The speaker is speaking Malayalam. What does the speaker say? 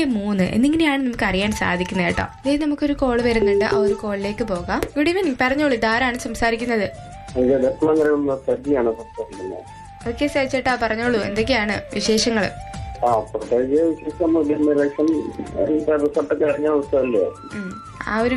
3 എന്നിങ്ങനെയാണ് നമുക്ക് അറിയാൻ സാധിക്കുന്നത് കേട്ടോ. അതായത് നമുക്കൊരു കോൾ വരുന്നുണ്ട്, ആ ഒരു കോളിലേക്ക് പോകാം. ഗുഡ് ഈവനിങ്, പറഞ്ഞോളൂ, ഇതാരാണ് സംസാരിക്കുന്നത്? ഓക്കെ സജിച്ചേട്ടാ, പറഞ്ഞോളൂ, എന്തൊക്കെയാണ് വിശേഷങ്ങള്? പ്രത്യേകിച്ച് വിശേഷം റിസൾട്ടൊക്കെ അറിഞ്ഞ ദിവസമല്ലേ. ആ ഒരു